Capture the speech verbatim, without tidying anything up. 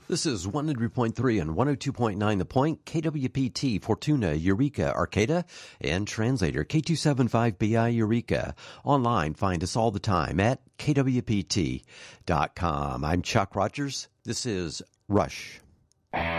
This is one hundred point three and one oh two point nine The Point, K W P T, Fortuna, Eureka, Arcata, and translator K two seventy-five B I Eureka. Online, find us all the time at K W P T dot com. I'm Chuck Rogers. This is Rush.